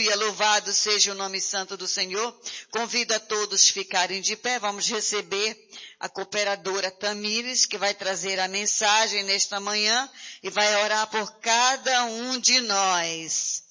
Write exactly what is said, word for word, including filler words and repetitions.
Aleluia, louvado seja o nome santo do Senhor. Convido a todos a ficarem de pé. Vamos receber a cooperadora Tamires, que vai trazer a mensagem nesta manhã e vai orar por cada um de nós.